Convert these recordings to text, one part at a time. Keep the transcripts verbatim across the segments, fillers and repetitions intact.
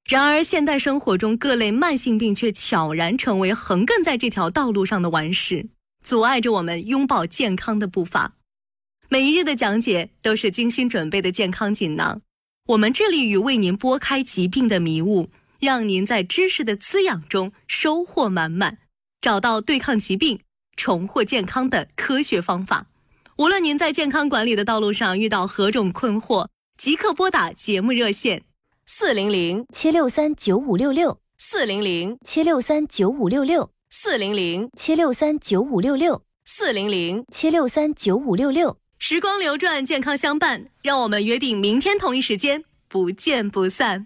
然而现代生活中各类慢性病却悄然成为横亘在这条道路上的顽石，阻碍着我们拥抱健康的步伐。每一日的讲解都是精心准备的健康锦囊，我们致力于为您拨开疾病的迷雾，让您在知识的滋养中收获满满，找到对抗疾病、重获健康的科学方法。无论您在健康管理的道路上遇到何种困惑，即刻拨打节目热线四零零七六三九五六六四零零七六三九五六六四零零七六三九五六六四零零七六三九五六六。 时光流转，健康相伴，让我们约定明天同一时间不见不散。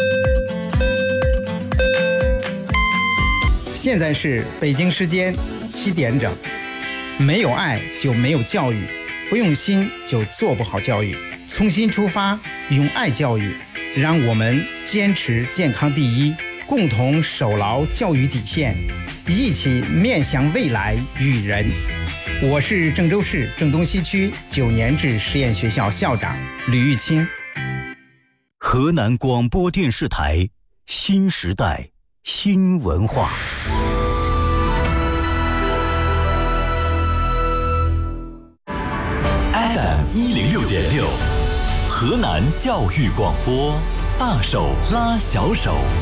现在是北京时间七点整。没有爱就没有教育，不用心就做不好教育。从心出发，用爱教育，让我们坚持健康第一，共同守牢教育底线，一起面向未来育人。我是郑州市郑东西区九年制实验学校校长吕玉清。 河南广播电视台新时代新文化。 F M 一零六点六，河南教育广播，大手拉小手。